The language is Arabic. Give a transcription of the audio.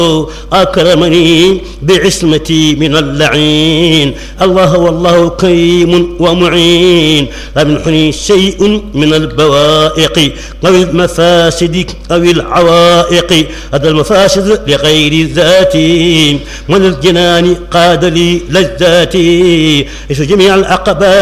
أكرمني بعصمتي من اللعين. الله والله كريم ومعين، لم يمنحني شيء من البوائق أو المفاسد أو العوائق. هذا المفاسد لغير ذاتي، من الجنان قاد لي لذاتي. جميع العقبات